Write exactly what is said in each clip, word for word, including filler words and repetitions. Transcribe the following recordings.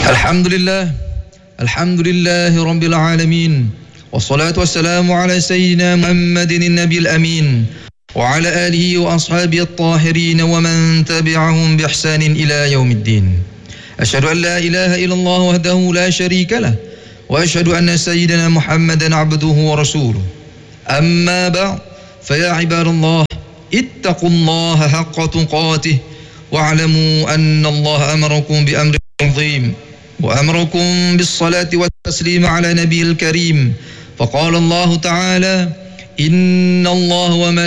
Alhamdulillah, Alhamdulillahi Rabbil Alamin, wassalatu wassalamu ala Sayyidina Muhammadin Nabil Amin, wa ala alihi wa ashabihi at-tahirin wa man tabi'ahum bi ihsanin ila yaumiddin. Asyhadu an la ilaha illallah wahdahu la syarika lah, wa asyhadu anna Sayyidina Muhammadan abduhu wa rasuluh. Amma ba'd, fa ya ibadallah, ittaqullaha haqqa tuqatih, wa'lamu anna Allah amarakum bi amrin 'azim. وأمركم بالصلاة والتسليم على نبي الكريم، فقال الله تعالى: إن الله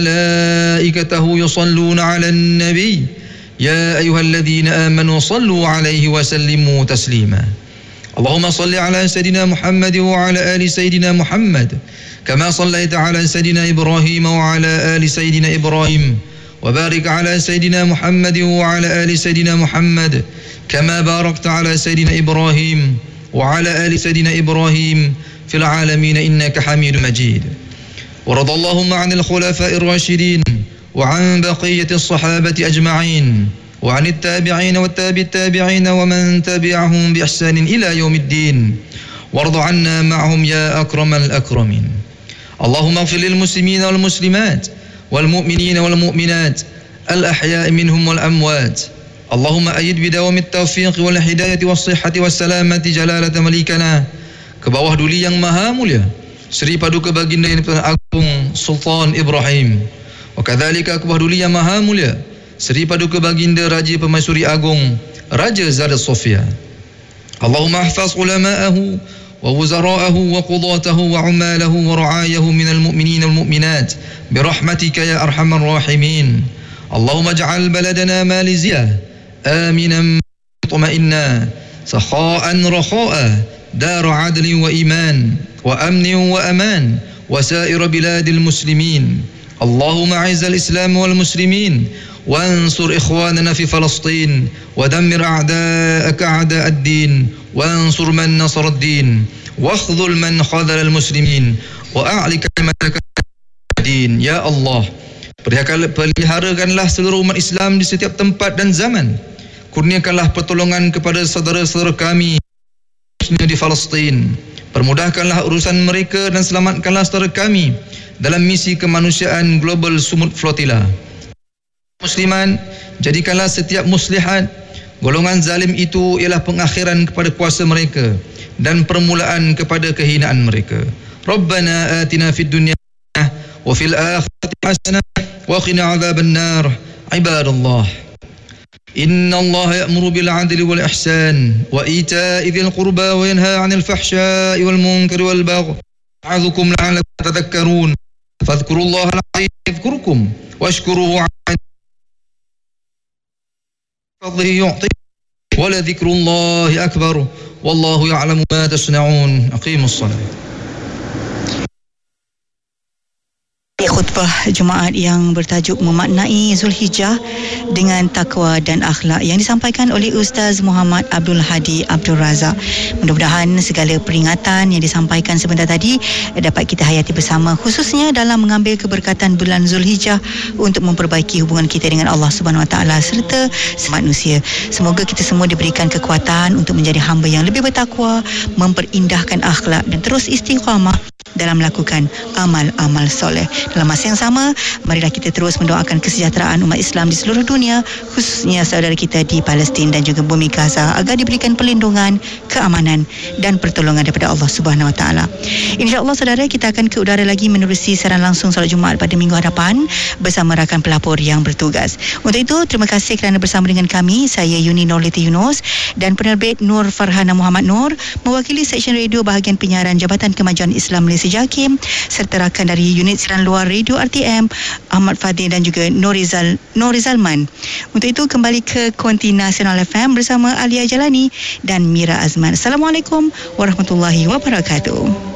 وملائكته يصلون على النبي يا أيها الذين آمنوا صلوا عليه وسلموا تسليما. اللهم صل على سيدنا محمد وعلى آل سيدنا محمد كما صليت على سيدنا إبراهيم وعلى آل سيدنا إبراهيم، وبارك على سيدنا محمد وعلى آل سيدنا محمد كما باركت على سيدنا إبراهيم وعلى آل سيدنا إبراهيم في العالمين إنك حميد مجيد. ورضى اللهم عن الخلفاء الراشدين وعن بقية الصحابة أجمعين وعن التابعين والتابع التابعين ومن تبعهم بإحسان إلى يوم الدين، وارض عنا معهم يا أكرم الأكرمين. اللهم اغفر للمسلمين والمسلمات والمؤمنين والمؤمنات الأحياء منهم والأموات. اللهم أيد بدوام التوفيق والهداية والصحة والسلامة جلالة مليكنا. Ke bawah duli yang maha mulia Seri Paduka Baginda yang Agung Sultan Ibrahim, wa kadzalika ke bawah duli yang maha mulia Seri Paduka Baginda Raja Pemaisuri Agung Raja Zara Sofia. Allahumma ihfaz ulama'ahu wa wuzara'ahu wa qudatahu wa umalahu wa ra'ayahu minal mu'minin wal mu'minat birahmatika ya arhamar rahimin. Allahumma ij'al baladana Maliziyah آمنا مطمئنا سخاء رخاء دار عدل وإيمان وأمن وأمان وسائر بلاد المسلمين. اللهم أعز الإسلام والمسلمين وانصر إخواننا في فلسطين ودمر أعداءك أعداء الدين وانصر من نصر الدين واخذل من خذل المسلمين وأعلي كلمتك الدين. Ya Allah, peliharakanlah seluruh umat Islam di setiap tempat dan zaman. Kurniakanlah pertolongan kepada saudara-saudara kami di Palestin. Permudahkanlah urusan mereka dan selamatkanlah saudara kami dalam misi kemanusiaan Global Sumut Flotilla. Musliman, jadikanlah setiap muslihat golongan zalim itu ialah pengakhiran kepada kuasa mereka dan permulaan kepada kehinaan mereka. Rabbana atina fid dunya wa fil akhirati hasanah wa qina adzaban nar. Ibadallah, إن الله يأمر بالعدل والإحسان وإيتاء ذي القربى وينهى عن الفحشاء والمنكر والبغي يعظكم لعلكم تذكرون. فاذكروا الله العظيم يذكركم واشكروه على فضله يعطيكم ولذكر الله أكبر والله يعلم ما تصنعون. أقيموا الصلاة. Khutbah Jumaat yang bertajuk memaknai Zulhijjah dengan takwa dan akhlak yang disampaikan oleh Ustaz Muhammad Abdul Hadi Abdul Razak. Mudah-mudahan segala peringatan yang disampaikan sebentar tadi dapat kita hayati bersama, khususnya dalam mengambil keberkatan bulan Zulhijjah untuk memperbaiki hubungan kita dengan Allah Subhanahu Wa Taala serta manusia. Semoga kita semua diberikan kekuatan untuk menjadi hamba yang lebih bertakwa, memperindahkan akhlak dan terus istiqamah dalam melakukan amal-amal soleh. Dalam masa yang sama, marilah kita terus mendoakan kesejahteraan umat Islam di seluruh dunia, khususnya saudara kita di Palestin dan juga bumi Gaza, agar diberikan perlindungan, keamanan dan pertolongan daripada Allah Subhanahu Wa Taala. InsyaAllah saudara, kita akan ke udara lagi menerusi siaran langsung solat Jumaat pada minggu hadapan bersama rakan pelapor yang bertugas. Untuk itu, terima kasih kerana bersama dengan kami. Saya Yuni Nurliti Yunus dan penerbit Nur Farhana Muhammad Nur, mewakili Seksyen Radio Bahagian Penyiaran Jabatan Kemajuan Islam Malaysia JAKIM, serta rakan dari unit siaran luar Radio R T M Ahmad Fadil dan juga Norizal Norizalman. Untuk itu kembali ke Konti Nasional F M bersama Alia Jalani dan Mira Azman. Assalamualaikum warahmatullahi wabarakatuh.